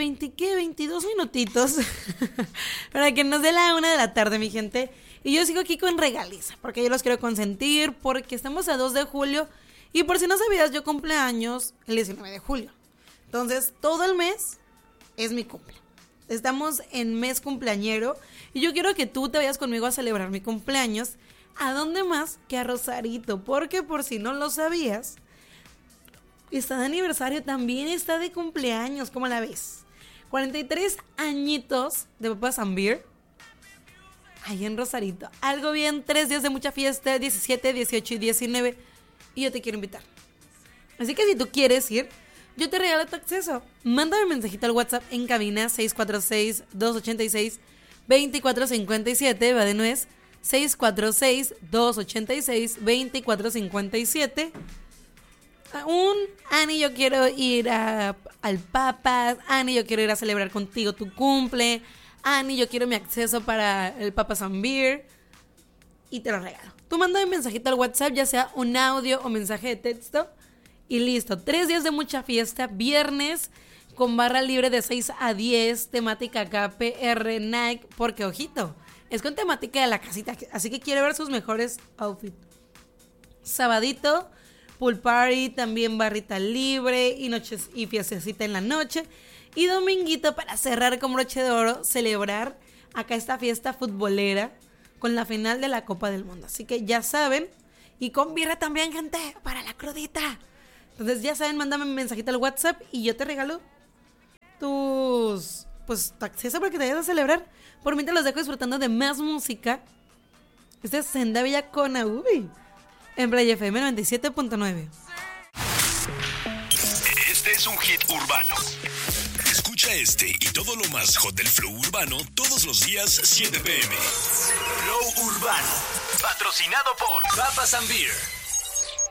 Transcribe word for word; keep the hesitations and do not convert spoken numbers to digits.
veinte, ¿qué? veintidós minutitos para que nos dé la una de la tarde, mi gente. Y yo sigo aquí con regaliza, porque yo los quiero consentir, porque estamos a dos de julio. Y por si no sabías, yo cumpleaños el diecinueve de julio. Entonces, todo el mes es mi cumple. Estamos en mes cumpleañero. Y yo quiero que tú te vayas conmigo a celebrar mi cumpleaños. ¿A dónde más que a Rosarito? Porque por si no lo sabías, está de aniversario, también está de cumpleaños. ¿Cómo la ves? cuarenta y tres añitos de Papas and Beer. Ahí en Rosarito. Algo bien, tres días de mucha fiesta, diecisiete, dieciocho y diecinueve. Y yo te quiero invitar. Así que si tú quieres ir, yo te regalo tu acceso. Mándame un mensajito al WhatsApp en cabina seis cuatro seis, dos ocho seis, dos cuatro cinco siete. Va de nuez. seis cuatro seis, dos ocho seis, dos cuatro cinco siete. Un Ani, yo quiero ir a, al Papas. Ani, yo quiero ir a celebrar contigo tu cumple. Ani, yo quiero mi acceso para el Papas and Beer. Y te lo regalo. Tú manda un mensajito al WhatsApp, ya sea un audio o mensaje de texto. Y listo. Tres días de mucha fiesta. Viernes con barra libre de seis a diez. Temática K P R Nike. Porque, ojito, es con temática de la casita. Así que quiero ver sus mejores outfits. Sabadito, pool party, también barrita libre y noches y fiestecita en la noche. Y dominguito para cerrar con broche de oro, celebrar acá esta fiesta futbolera con la final de la Copa del Mundo. Así que ya saben, y con birra también, gente, para la crudita. Entonces ya saben, mándame un mensajito al WhatsApp y yo te regalo tus, pues, tu acceso para que te vayas a celebrar. Por mí te los dejo disfrutando de más música. Este es Senda Villa con Aubi en Play F M noventa y siete punto nueve. Este es un hit urbano. Escucha este y todo lo más hot del flow urbano todos los días siete p m. Flow Urbano, patrocinado por Papas and Beer.